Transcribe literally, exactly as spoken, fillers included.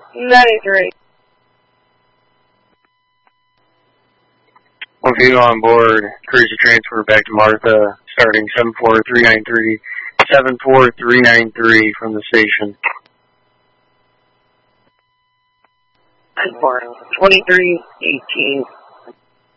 ninety-three. One female on board, cruiser transfer back to Martha, starting seven four three nine three, seven four three nine three from the station. nine four, twenty-three eighteen.